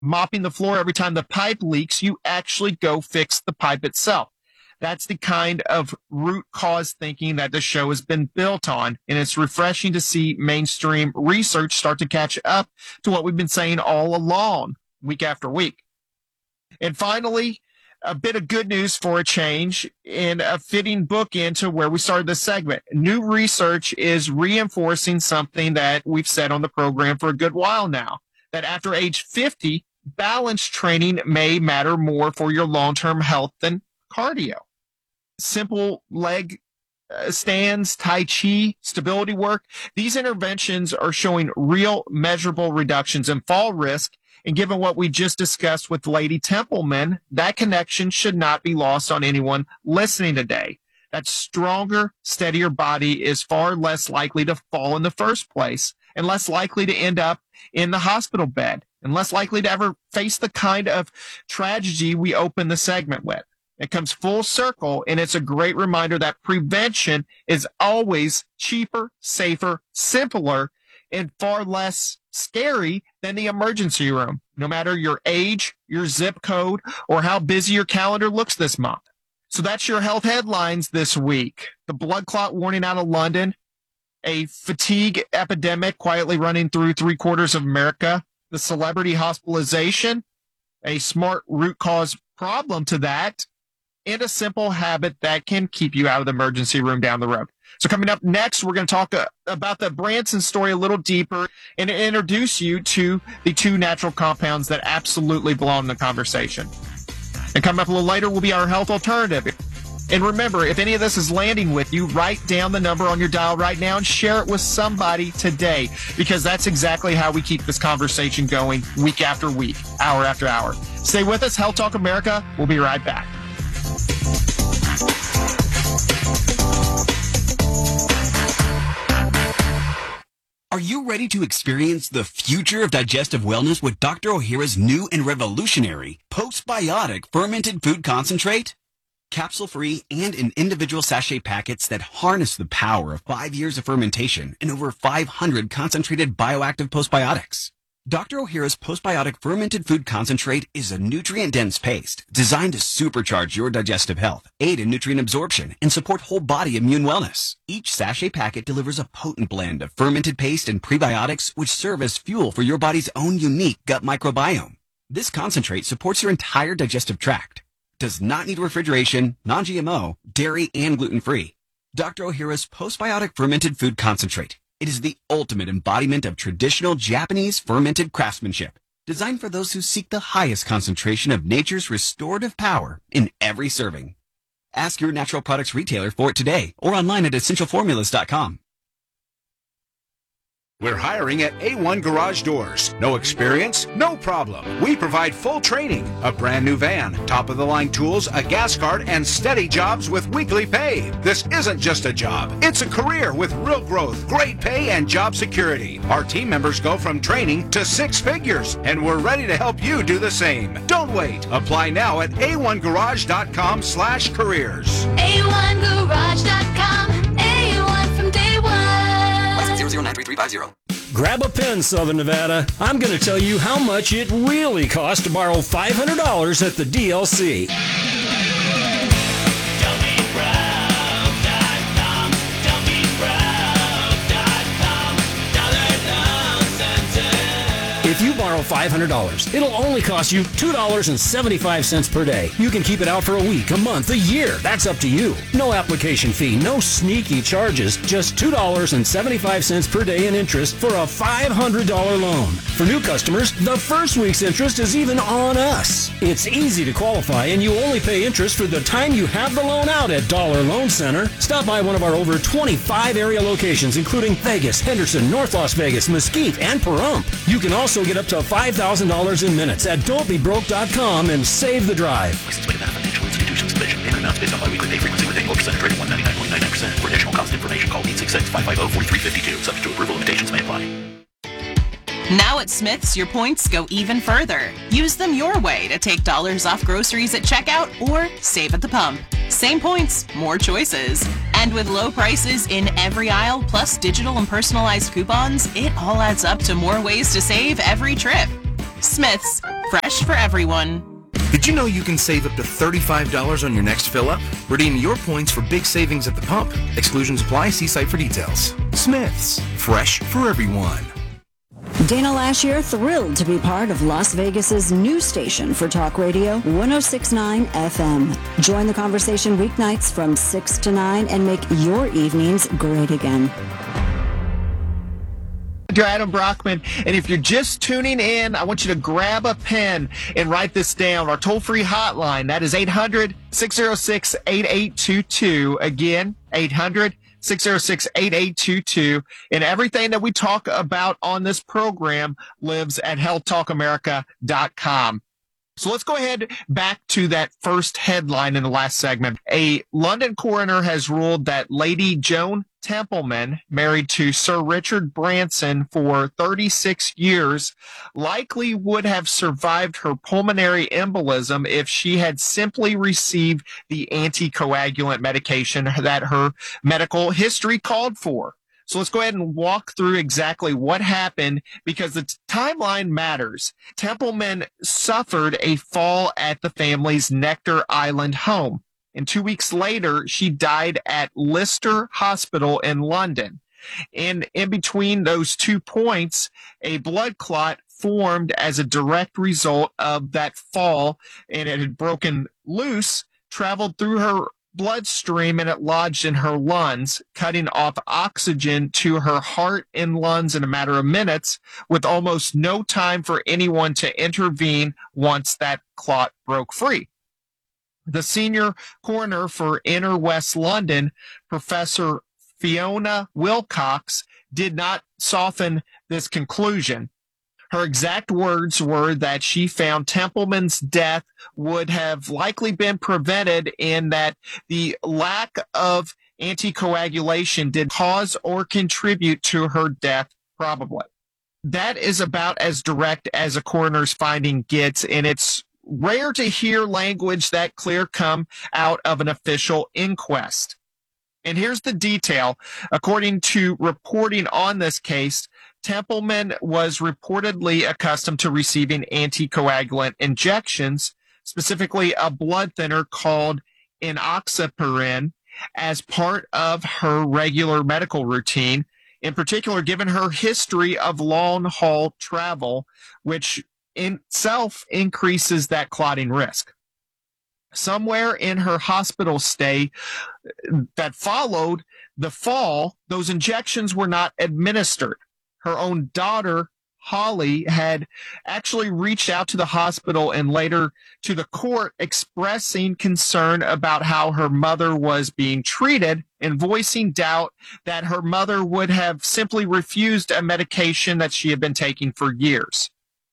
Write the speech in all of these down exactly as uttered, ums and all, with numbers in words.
mopping the floor every time the pipe leaks, you actually go fix the pipe itself. That's the kind of root cause thinking that the show has been built on, and it's refreshing to see mainstream research start to catch up to what we've been saying all along, week after week. And finally, a bit of good news for a change and a fitting bookend to where we started this segment. New research is reinforcing something that we've said on the program for a good while now, that after age fifty, balance training may matter more for your long-term health than cardio. Simple leg uh, stands, Tai Chi, stability work. These interventions are showing real measurable reductions in fall risk. And given what we just discussed with Lady Templeman, that connection should not be lost on anyone listening today. That stronger, steadier body is far less likely to fall in the first place and less likely to end up in the hospital bed and less likely to ever face the kind of tragedy we open the segment with. It comes full circle, and it's a great reminder that prevention is always cheaper, safer, simpler, and far less scary than the emergency room, no matter your age, your zip code, or how busy your calendar looks this month. So that's your health headlines this week. The blood clot warning out of London, a fatigue epidemic quietly running through three quarters of America, the celebrity hospitalization, a smart root cause problem to that, and a simple habit that can keep you out of the emergency room down the road. So coming up next, we're going to talk uh, about the Branson story a little deeper and introduce you to the two natural compounds that absolutely belong in the conversation. And coming up a little later will be our health alternative. And remember, if any of this is landing with you, write down the number on your dial right now and share it with somebody today, because that's exactly how we keep this conversation going week after week, hour after hour. Stay with us. Health Talk America. We'll be right back. Are you ready to experience the future of digestive wellness with Doctor Ohhira's new and revolutionary postbiotic fermented food concentrate? Capsule-free and in individual sachet packets that harness the power of five years of fermentation and over five hundred concentrated bioactive postbiotics. Doctor Ohhira's postbiotic fermented food concentrate is a nutrient-dense paste designed to supercharge your digestive health, aid in nutrient absorption, and support whole body immune wellness. Each sachet packet delivers a potent blend of fermented paste and prebiotics which serve as fuel for your body's own unique gut microbiome. This concentrate supports your entire digestive tract, does not need refrigeration, non-G M O, dairy, and gluten-free. Doctor Ohhira's postbiotic fermented food concentrate. It is the ultimate embodiment of traditional Japanese fermented craftsmanship, designed for those who seek the highest concentration of nature's restorative power in every serving. Ask your natural products retailer for it today or online at essential formulas dot com. We're hiring at A one Garage Doors. No experience? No problem. We provide full training, a brand new van, top-of-the-line tools, a gas card, and steady jobs with weekly pay. This isn't just a job. It's a career with real growth, great pay, and job security. Our team members go from training to six figures, and we're ready to help you do the same. Don't wait. Apply now at A one garage dot com slash careers. A one garage dot com. A one from day one. zero zero nine three three five zero. Grab a pen, Southern Nevada. I'm going to tell you how much it really costs to borrow five hundred dollars at the D L C. If you borrow five hundred dollars, it'll only cost you two dollars and seventy-five cents per day. You can keep it out for a week, a month, a year. That's up to you. No application fee, no sneaky charges, just two dollars and seventy-five cents per day in interest for a five hundred dollars loan. For new customers, the first week's interest is even on us. It's easy to qualify, and you only pay interest for the time you have the loan out at Dollar Loan Center. Stop by one of our over twenty-five area locations, including Vegas, Henderson, North Las Vegas, Mesquite, and Pahrump. You can also get up to five thousand dollars in minutes at don't be broke dot com and save the drive. License plate of financial institutions. Submission. Payment amounts based on biweekly pay frequency with annual percentage rate of one ninety-nine point nine nine percent. For additional cost information, call eight six six, five five zero, four three five two. Subject to approval, limitations may apply. Now at Smith's, your points go even further. Use them your way to take dollars off groceries at checkout or save at the pump. Same points, more choices. And with low prices in every aisle, plus digital and personalized coupons, it all adds up to more ways to save every trip. Smith's, Fresh for everyone. Did you know you can save up to thirty-five dollars on your next fill-up? Redeem your points for big savings at the pump. Exclusions apply. See site for details. Smith's. Fresh for everyone. Dana Lashier thrilled to be part of Las Vegas's new station for talk radio, one oh six point nine F M. Join the conversation weeknights from six to nine and make your evenings great again. Adam Brockman, and if you're just tuning in, I want you to grab a pen and write this down. Our toll-free hotline, that is eight hundred, six oh six, eight eight two two. Again, eight hundred, six oh six, eight eight two two. And everything that we talk about on this program lives at health talk america dot com. So let's go ahead back to that first headline in the last segment. A London coroner has ruled that Lady Joan Templeman, married to Sir Richard Branson for thirty-six years, likely would have survived her pulmonary embolism if she had simply received the anticoagulant medication that her medical history called for. So let's go ahead and walk through exactly what happened because the t- timeline matters. Templeman suffered a fall at the family's Nectar Island home. And two weeks later, she died at Lister Hospital in London. And in between those two points, a blood clot formed as a direct result of that fall, and it had broken loose, traveled through her bloodstream, and it lodged in her lungs, cutting off oxygen to her heart and lungs in a matter of minutes, with almost no time for anyone to intervene once that clot broke free. The senior coroner for Inner West London, Professor Fiona Wilcox, did not soften this conclusion. Her exact words were that she found Templeman's death would have likely been prevented in that the lack of anticoagulation did cause or contribute to her death, probably. That is about as direct as a coroner's finding gets, and it's rare to hear language that clear come out of an official inquest. And here's the detail. According to reporting on this case, Templeman was reportedly accustomed to receiving anticoagulant injections, specifically a blood thinner called enoxaparin, as part of her regular medical routine, in particular given her history of long-haul travel, which in itself increases that clotting risk. Somewhere in her hospital stay that followed the fall, those injections were not administered. Her own daughter, Holly, had actually reached out to the hospital and later to the court expressing concern about how her mother was being treated and voicing doubt that her mother would have simply refused a medication that she had been taking for years.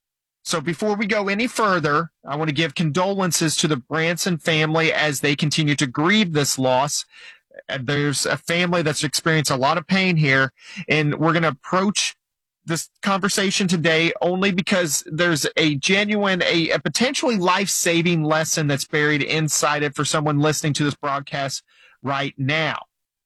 So before we go any further, I want to give condolences to the Branson family as they continue to grieve this loss. There's a family that's experienced a lot of pain here, and we're going to approach this conversation today only because there's a genuine, a, a potentially life-saving lesson that's buried inside it for someone listening to this broadcast right now.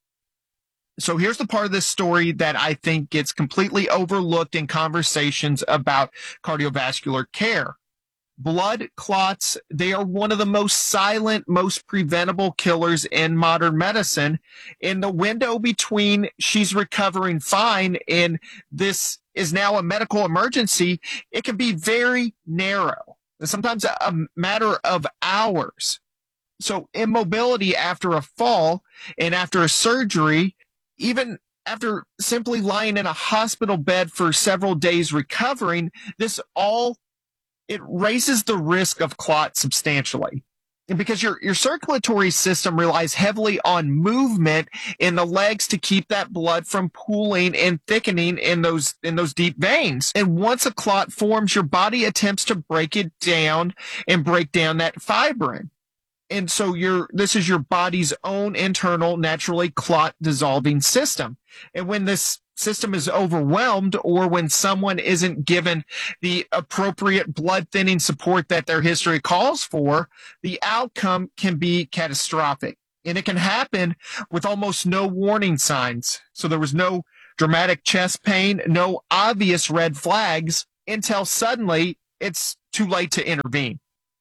So here's the part of this story that I think gets completely overlooked in conversations about cardiovascular care. Blood clots, they are one of the most silent, most preventable killers in modern medicine. In the window between she's recovering fine and this is now a medical emergency, it can be very narrow, sometimes a matter of hours. So immobility after a fall and after a surgery, even after simply lying in a hospital bed for several days recovering, this all, it raises the risk of clot substantially. And because your, your circulatory system relies heavily on movement in the legs to keep that blood from pooling and thickening in those, in those deep veins. And once a clot forms, your body attempts to break it down and break down that fibrin. And so your this is your body's own internal, naturally clot dissolving system. And when this system is overwhelmed, or when someone isn't given the appropriate blood thinning support that their history calls for, the outcome can be catastrophic. And it can happen with almost no warning signs. So there was no dramatic chest pain, no obvious red flags, until suddenly it's too late to intervene.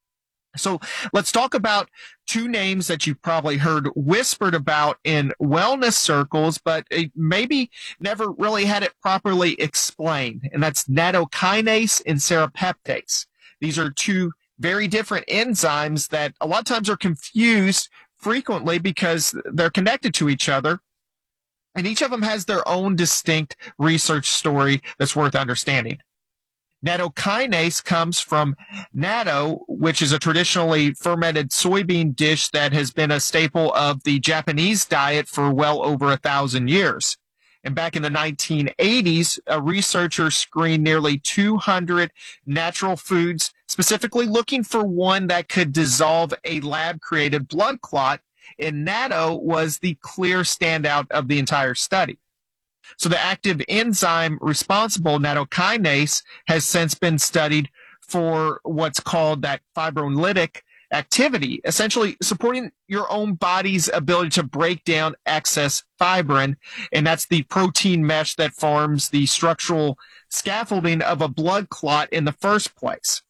So let's talk about two names that you've probably heard whispered about in wellness circles, but maybe never really had it properly explained. And that's nattokinase and serrapeptase. These are two very different enzymes that a lot of times are confused frequently because they're connected to each other. And each of them has their own distinct research story that's worth understanding. Nattokinase comes from natto, which is a traditionally fermented soybean dish that has been a staple of the Japanese diet for well over a thousand years. And back in the nineteen eighties, a researcher screened nearly two hundred natural foods, specifically looking for one that could dissolve a lab-created blood clot, and natto was the clear standout of the entire study. So the active enzyme responsible, nattokinase, has since been studied for what's called that fibrinolytic activity, essentially supporting your own body's ability to break down excess fibrin, and that's the protein mesh that forms the structural scaffolding of a blood clot in the first place.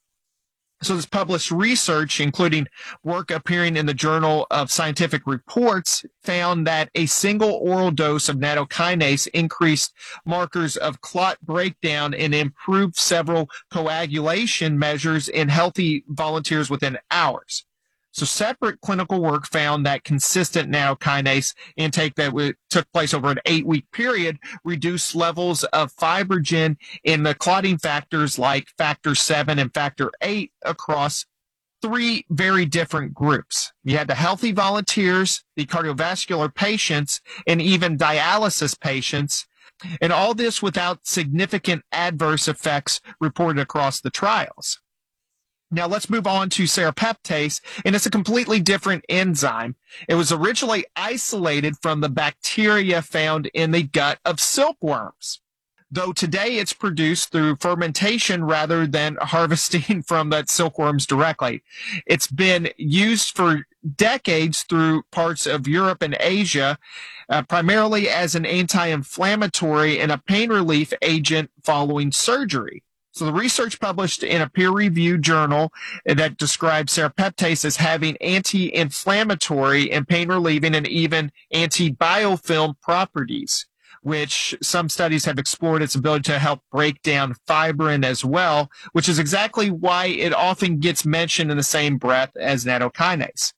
So this published research, including work appearing in the Journal of Scientific Reports, found that a single oral dose of nattokinase increased markers of clot breakdown and improved several coagulation measures in healthy volunteers within hours. So separate clinical work found that consistent nattokinase intake that w- took place over an eight-week period reduced levels of fibrogen in the clotting factors like factor seven and factor eight across three very different groups. You had the healthy volunteers, the cardiovascular patients, and even dialysis patients, and all this without significant adverse effects reported across the trials. Now let's move on to serrapeptase, and it's a completely different enzyme. It was originally isolated from the bacteria found in the gut of silkworms, though today it's produced through fermentation rather than harvesting from the silkworms directly. It's been used for decades through parts of Europe and Asia, uh, primarily as an anti-inflammatory and a pain relief agent following surgery. So the research published in a peer-reviewed journal that describes serrapeptase as having anti-inflammatory and pain-relieving and even anti-biofilm properties, which some studies have explored its ability to help break down fibrin as well, which is exactly why it often gets mentioned in the same breath as nattokinase.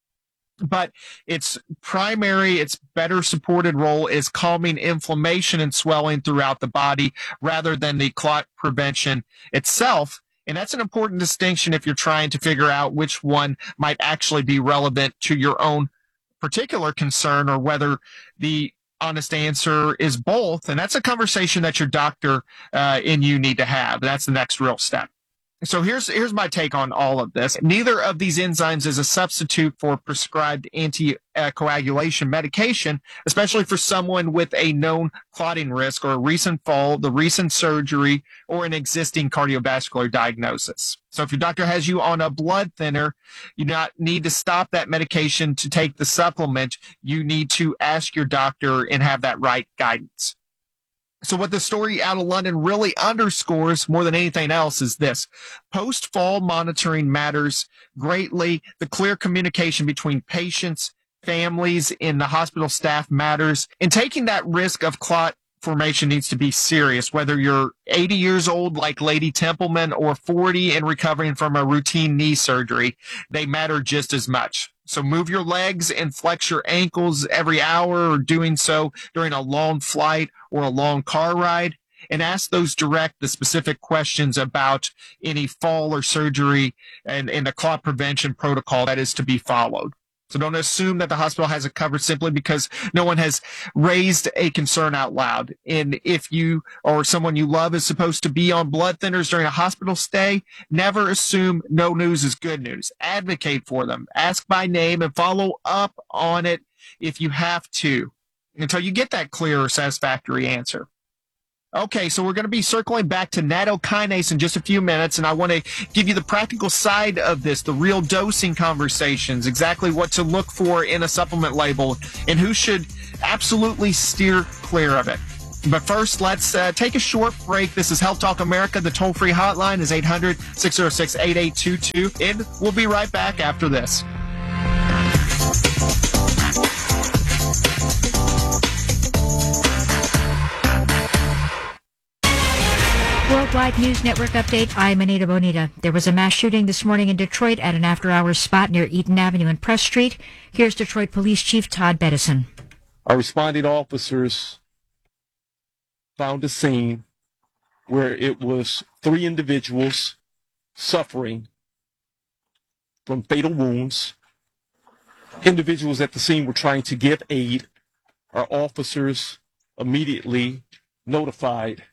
But its primary, its better supported role is calming inflammation and swelling throughout the body rather than the clot prevention itself. And that's an important distinction if you're trying to figure out which one might actually be relevant to your own particular concern, or whether the honest answer is both. And that's a conversation that your doctor uh, and you need to have. That's the next real step. So here's here's my take on all of this. Neither of these enzymes is a substitute for prescribed anticoagulation medication, especially for someone with a known clotting risk or a recent fall, the recent surgery, or an existing cardiovascular diagnosis. So if your doctor has you on a blood thinner, you do not need to stop that medication to take the supplement. You need to ask your doctor and have that right guidance. So what the story out of London really underscores more than anything else is this. Post-fall monitoring matters greatly. The clear communication between patients, families, and the hospital staff matters. And taking that risk of clot formation needs to be serious, whether you're eighty years old like Lady Templeman or forty and recovering from a routine knee surgery. They matter just as much. So move your legs and flex your ankles every hour, or doing so during a long flight or a long car ride, and ask those direct, the specific questions about any fall or surgery and, and the clot prevention protocol that is to be followed. So don't assume that the hospital has it covered simply because no one has raised a concern out loud. And if you or someone you love is supposed to be on blood thinners during a hospital stay, never assume no news is good news. Advocate for them. Ask by name and follow up on it if you have to until you get that clear or satisfactory answer. Okay, so we're going to be circling back to nattokinase in just a few minutes, and I want to give you the practical side of this, the real dosing conversations, exactly what to look for in a supplement label, and who should absolutely steer clear of it. But first, let's uh, take a short break. This is Health Talk America. The toll-free hotline is eight hundred, six oh six, eight eight two two. And we'll be right back after this. Worldwide News Network update. I'm Anita Bonita. There was a mass shooting this morning in Detroit at an after-hours spot near Eaton Avenue and Press Street. Here's Detroit Police Chief Todd Bettison. Our responding officers found a scene where it was three individuals suffering from fatal wounds. Individuals at the scene were trying to give aid. Our officers immediately notified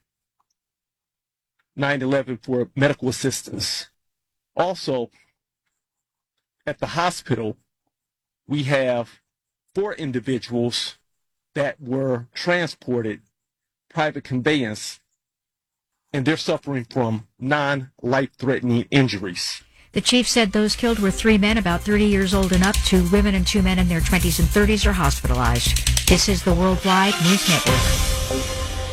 nine eleven for medical assistance. Also, at the hospital, we have four individuals that were transported private conveyance, and they're suffering from non-life-threatening injuries. The chief said those killed were three men about thirty years old and up. Two women and two men in their twenties and thirties are hospitalized. This is the Worldwide News Network.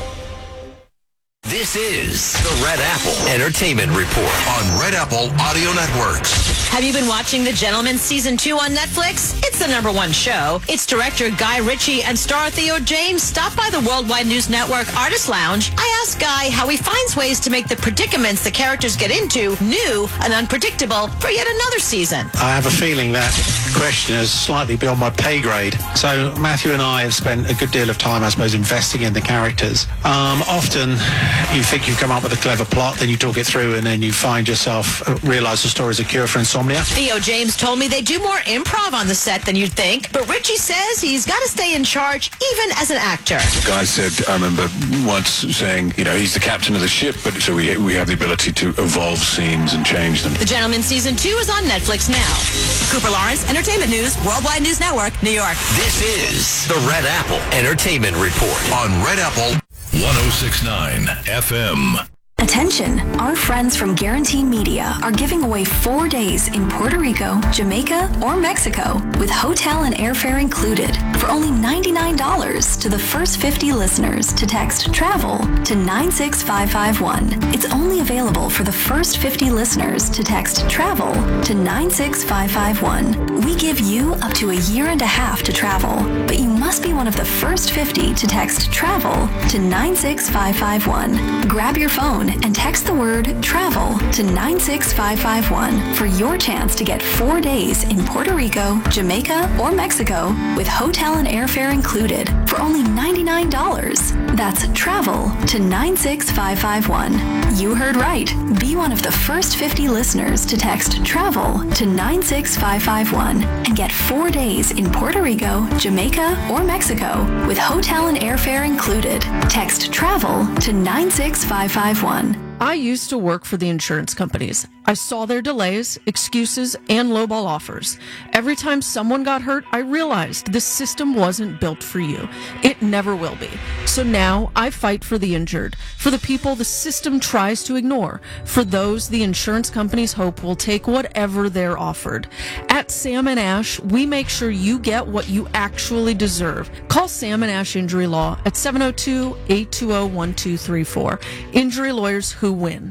This is the Red Apple Entertainment Report on Red Apple Audio Networks. Have you been watching The Gentleman Season two on Netflix? It's the number one show. Its director Guy Ritchie and star Theo James stopped by the Worldwide News Network Artist Lounge. I asked Guy how he finds ways to make the predicaments the characters get into new and unpredictable for yet another season. I have a feeling that question is slightly beyond my pay grade. So Matthew and I have spent a good deal of time, I suppose, investing in the characters. Um, often you think you've come up with a clever plot, then you talk it through, and then you find yourself uh, realise the story's a cure for insomnia. Theo James told me they do more improv on the set than you'd think, but Ritchie says he's got to stay in charge even as an actor. Guy said, I remember once saying, you know, he's the captain of the ship, but so we we have the ability to evolve scenes and change them. The Gentleman Season two is on Netflix now. Cooper Lawrence, Entertainment News, Worldwide News Network, New York. This is the Red Apple Entertainment Report on Red Apple one oh six point nine F M. Attention! Our friends from Guarantee Media are giving away four days in Puerto Rico, Jamaica, or Mexico with hotel and airfare included for only ninety-nine dollars to the first fifty listeners to text TRAVEL to nine six five five one. It's only available for the first fifty listeners to text TRAVEL to nine six five five one. We give you up to a year and a half to travel, but you must be one of the first fifty to text TRAVEL to nine six five five one. Grab your phone and text the word TRAVEL to nine six five five one for your chance to get four days in Puerto Rico, Jamaica, or Mexico with hotel and airfare included for only ninety-nine dollars. That's TRAVEL to nine six five five one. You heard right. Be one of the first fifty listeners to text TRAVEL to nine six five five one and get four days in Puerto Rico, Jamaica, or Mexico with hotel and airfare included. Text TRAVEL to nine six five five one. I used to work for the insurance companies. I saw their delays, excuses, and lowball offers. Every time someone got hurt, I realized this system wasn't built for you. It never will be. So now I fight for the injured, for the people the system tries to ignore, for those the insurance companies hope will take whatever they're offered. At Sam and Ash, we make sure you get what you actually deserve. Call Sam and Ash Injury Law at seven oh two, eight two oh, one two three four. Injury lawyers who win.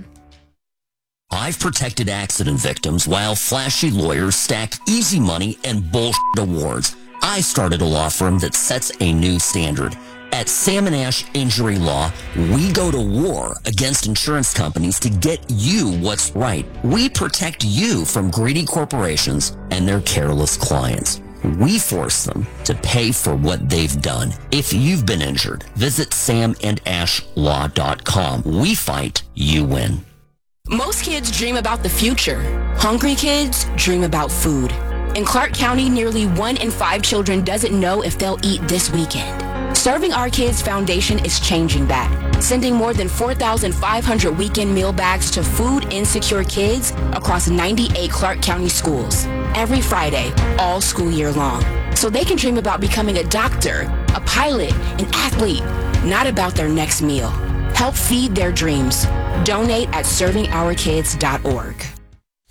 I've protected accident victims while flashy lawyers stacked easy money and bullshit awards. I started a law firm that sets a new standard. At Sam and Ash Injury Law, we go to war against insurance companies to get you what's right. We protect you from greedy corporations and their careless clients. We force them to pay for what they've done. If you've been injured, visit sam and ash law dot com. We fight, you win. Most kids dream about the future. Hungry kids dream about food. In Clark County, nearly one in five children doesn't know if they'll eat this weekend. Serving Our Kids Foundation is changing that, sending more than four thousand five hundred weekend meal bags to food insecure kids across ninety-eight Clark County schools every Friday, all school year long, so they can dream about becoming a doctor, a pilot, an athlete, not about their next meal. Help feed their dreams. Donate at serving our kids dot org. Hi,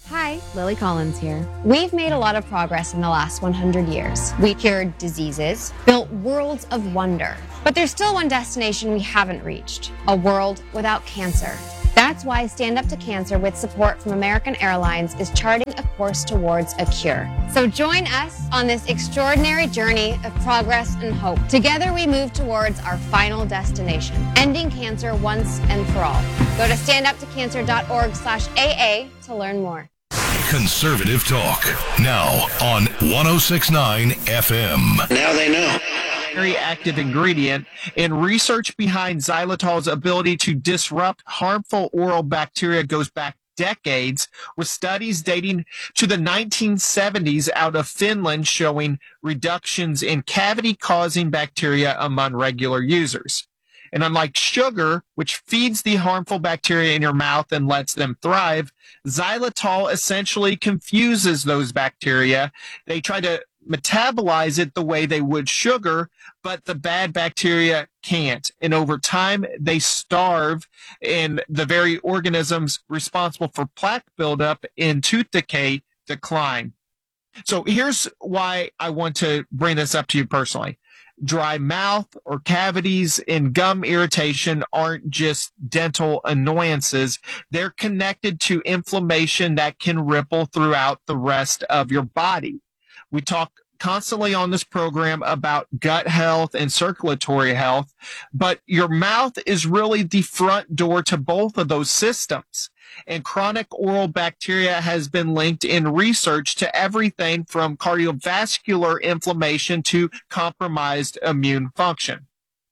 Lily Collins here. We've made a lot of progress in the last one hundred years. We cured diseases, built worlds of wonder. But there's still one destination we haven't reached, a world without cancer. That's why Stand Up to Cancer, with support from American Airlines, is charting a course towards a cure. So join us on this extraordinary journey of progress and hope. Together we move towards our final destination, ending cancer once and for all. Go to standuptocancer.org slash AA to learn more. Conservative talk, now on one oh six point nine F M. Now they know. Very active ingredient, and research behind xylitol's ability to disrupt harmful oral bacteria goes back decades, with studies dating to the nineteen seventies out of Finland showing reductions in cavity-causing bacteria among regular users. And unlike sugar, which feeds the harmful bacteria in your mouth and lets them thrive, xylitol essentially confuses those bacteria. They try to metabolize it the way they would sugar, but the bad bacteria can't. And over time, they starve, and the very organisms responsible for plaque buildup and tooth decay decline. So here's why I want to bring this up to you personally. Dry mouth or cavities and gum irritation aren't just dental annoyances. They're connected to inflammation that can ripple throughout the rest of your body. We talk constantly on this program about gut health and circulatory health, but your mouth is really the front door to both of those systems. And chronic oral bacteria has been linked in research to everything from cardiovascular inflammation to compromised immune function.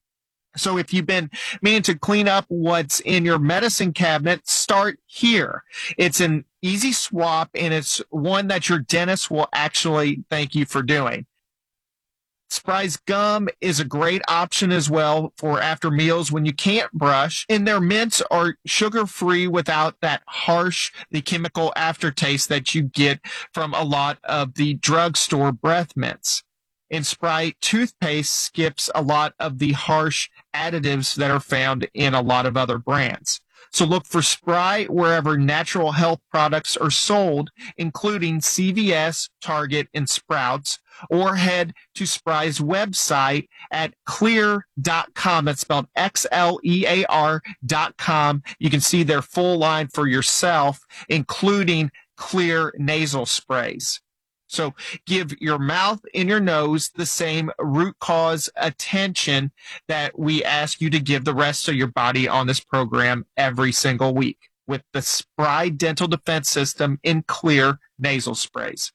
So if you've been meaning to clean up what's in your medicine cabinet, start here. It's an easy swap, and it's one that your dentist will actually thank you for doing. Spry's gum is a great option as well for after meals when you can't brush, and their mints are sugar-free without that harsh, the chemical aftertaste that you get from a lot of the drugstore breath mints. And Spry toothpaste skips a lot of the harsh additives that are found in a lot of other brands. So look for Spry wherever natural health products are sold, including C V S, Target, and Sprouts, or head to Spry's website at clear dot com. That's spelled X L E A R dot com. You can see their full line for yourself, including clear nasal sprays. So give your mouth and your nose the same root cause attention that we ask you to give the rest of your body on this program every single week with the Spry Dental Defense System in clear nasal sprays.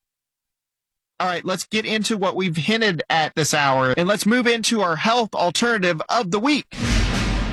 All right, let's get into what we've hinted at this hour, and let's move into our health alternative of the week.